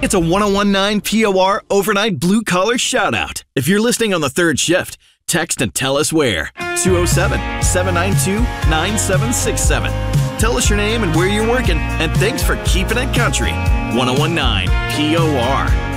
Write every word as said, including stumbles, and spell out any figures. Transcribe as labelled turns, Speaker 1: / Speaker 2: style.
Speaker 1: It's a ten nineteen P O R overnight blue-collar shout-out. If you're listening on the third shift, text and tell us where. two oh seven, seven nine two, nine seven six seven. Tell us your name and where you're working, and thanks for keeping it country. ten nineteen P O R.